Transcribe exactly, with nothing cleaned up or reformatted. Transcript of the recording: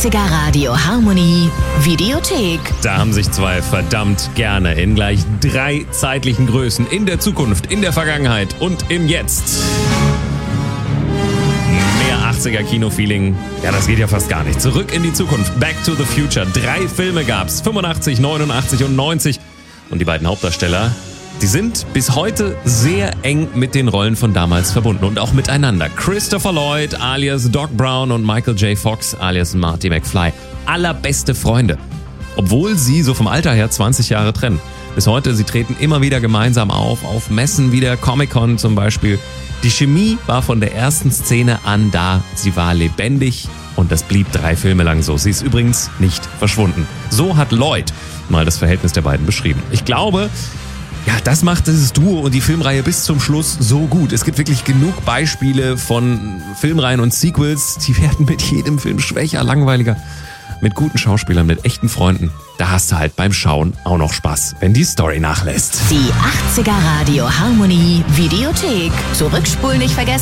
achtziger Radio Harmonie Videothek. Da haben sich zwei verdammt gerne in gleich drei zeitlichen Größen in der Zukunft, in der Vergangenheit und im Jetzt. Mehr achtziger Kinofeeling, ja, das geht ja fast gar nicht. Zurück in die Zukunft, Back to the Future. Drei Filme gab's, fünfundachtzig, neunundachtzig und neunzig. Und die beiden Hauptdarsteller, die sind bis heute sehr eng mit den Rollen von damals verbunden und auch miteinander. Christopher Lloyd alias Doc Brown und Michael J. Fox alias Marty McFly. Allerbeste Freunde. Obwohl sie so vom Alter her zwanzig Jahre trennen. Bis heute, sie treten immer wieder gemeinsam auf, auf Messen wie der Comic-Con zum Beispiel. Die Chemie war von der ersten Szene an da. Sie war lebendig und das blieb drei Filme lang so. Sie ist übrigens nicht verschwunden. So hat Lloyd mal das Verhältnis der beiden beschrieben. Ich glaube, ja, das macht dieses Duo und die Filmreihe bis zum Schluss so gut. Es gibt wirklich genug Beispiele von Filmreihen und Sequels, die werden mit jedem Film schwächer, langweiliger. Mit guten Schauspielern, mit echten Freunden, da hast du halt beim Schauen auch noch Spaß, wenn die Story nachlässt. Die achtziger Radio Harmonie Videothek. Zurückspulen nicht vergessen.